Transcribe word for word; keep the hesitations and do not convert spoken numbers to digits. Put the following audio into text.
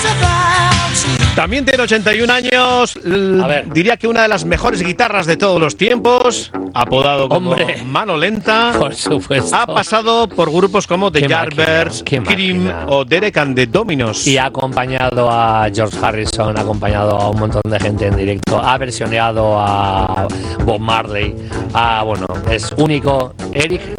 También tiene ochenta y un años. A ver. Diría que una de las mejores guitarras de todos los tiempos. Apodado como Hombre. Mano Lenta. Por supuesto. Ha pasado por grupos como The Qué Yardbirds, máquina, qué Cream máquina. o Derek and the Dominos. Y ha acompañado a George Harrison, ha acompañado a un montón de gente en directo, ha versioneado a Bob Marley, a, bueno, es único. Eric